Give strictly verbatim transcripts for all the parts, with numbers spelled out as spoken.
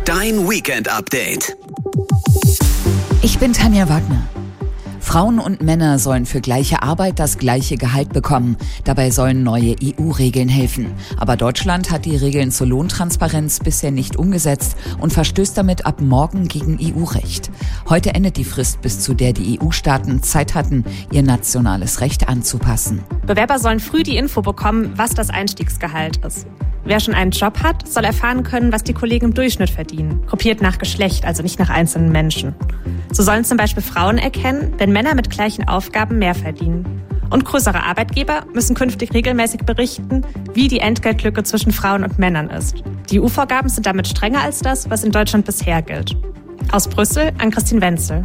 Dein Weekend-Update. Ich bin Tanja Wagner. Frauen und Männer sollen für gleiche Arbeit das gleiche Gehalt bekommen. Dabei sollen neue E U-Regeln helfen. Aber Deutschland hat die Regeln zur Lohntransparenz bisher nicht umgesetzt und verstößt damit ab morgen gegen E U-Recht. Heute endet die Frist, bis zu der die E U-Staaten Zeit hatten, ihr nationales Recht anzupassen. Bewerber sollen früh die Info bekommen, was das Einstiegsgehalt ist. Wer schon einen Job hat, soll erfahren können, was die Kollegen im Durchschnitt verdienen. Gruppiert nach Geschlecht, also nicht nach einzelnen Menschen. So sollen zum Beispiel Frauen erkennen, wenn Männer mit gleichen Aufgaben mehr verdienen. Und größere Arbeitgeber müssen künftig regelmäßig berichten, wie die Entgeltlücke zwischen Frauen und Männern ist. Die E U-Vorgaben sind damit strenger als das, was in Deutschland bisher gilt. Aus Brüssel an Christine Wenzel.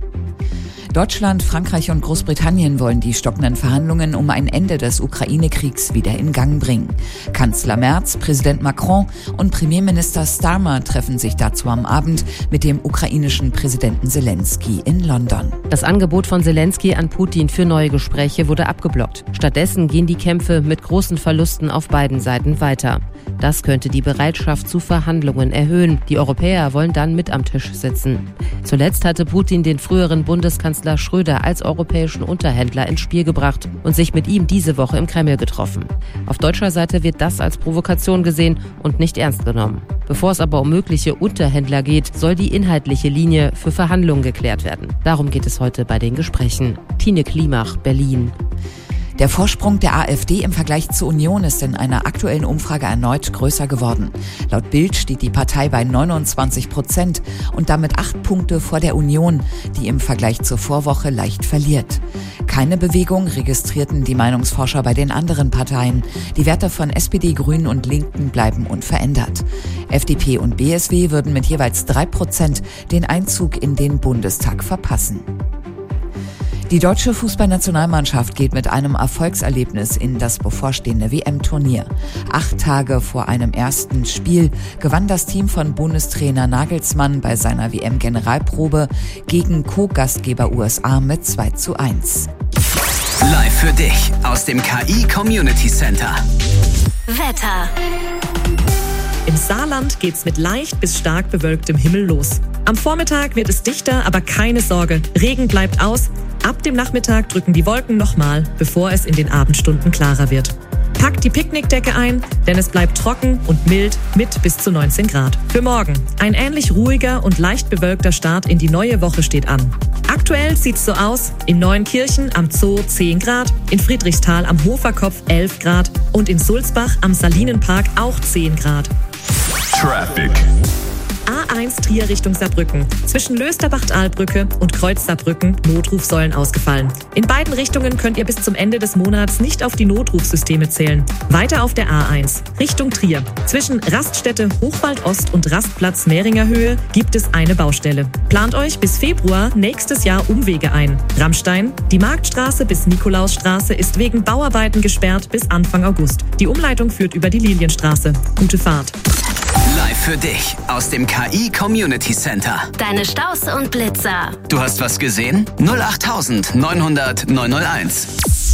Deutschland, Frankreich und Großbritannien wollen die stockenden Verhandlungen um ein Ende des Ukraine-Kriegs wieder in Gang bringen. Kanzler Merz, Präsident Macron und Premierminister Starmer treffen sich dazu am Abend mit dem ukrainischen Präsidenten Zelensky in London. Das Angebot von Zelensky an Putin für neue Gespräche wurde abgeblockt. Stattdessen gehen die Kämpfe mit großen Verlusten auf beiden Seiten weiter. Das könnte die Bereitschaft zu Verhandlungen erhöhen. Die Europäer wollen dann mit am Tisch sitzen. Zuletzt hatte Putin den früheren Bundeskanzler Schröder als europäischen Unterhändler ins Spiel gebracht und sich mit ihm diese Woche im Kreml getroffen. Auf deutscher Seite wird das als Provokation gesehen und nicht ernst genommen. Bevor es aber um mögliche Unterhändler geht, soll die inhaltliche Linie für Verhandlungen geklärt werden. Darum geht es heute bei den Gesprächen. Tine Klimach, Berlin. Der Vorsprung der AfD im Vergleich zur Union ist in einer aktuellen Umfrage erneut größer geworden. Laut Bild steht die Partei bei neunundzwanzig Prozent und damit acht Punkte vor der Union, die im Vergleich zur Vorwoche leicht verliert. Keine Bewegung registrierten die Meinungsforscher bei den anderen Parteien. Die Werte von S P D, Grünen und Linken bleiben unverändert. F D P und B S W würden mit jeweils drei Prozent den Einzug in den Bundestag verpassen. Die deutsche Fußballnationalmannschaft geht mit einem Erfolgserlebnis in das bevorstehende W M-Turnier. Acht Tage vor einem ersten Spiel gewann das Team von Bundestrainer Nagelsmann bei seiner W M-Generalprobe gegen Co-Gastgeber U S A mit zwei zu eins. Live für dich aus dem K I Community Center. Wetter. Im Saarland geht's mit leicht bis stark bewölktem Himmel los. Am Vormittag wird es dichter, aber keine Sorge, Regen bleibt aus. Ab dem Nachmittag drücken die Wolken nochmal, bevor es in den Abendstunden klarer wird. Packt die Picknickdecke ein, denn es bleibt trocken und mild mit bis zu neunzehn Grad. Für morgen ein ähnlich ruhiger und leicht bewölkter Start in die neue Woche steht an. Aktuell sieht's so aus: in Neuenkirchen am Zoo zehn Grad, in Friedrichsthal am Hoferkopf elf Grad und in Sulzbach am Salinenpark auch zehn Grad. Traffic. A eins Trier Richtung Saarbrücken. Zwischen Lösterbacht-Ahlbrücke und Kreuz-Saarbrücken Notrufsäulen ausgefallen. In beiden Richtungen könnt ihr bis zum Ende des Monats nicht auf die Notrufsysteme zählen. Weiter auf der A eins Richtung Trier. Zwischen Raststätte Hochwald Ost und Rastplatz Mehringer Höhe gibt es eine Baustelle. Plant euch bis Februar nächstes Jahr Umwege ein. Rammstein, die Marktstraße bis Nikolausstraße ist wegen Bauarbeiten gesperrt bis Anfang August. Die Umleitung führt über die Lilienstraße. Gute Fahrt. Live für dich aus dem K I Community Center. Deine Staus und Blitzer. Du hast was gesehen? null acht neun null null neun null eins.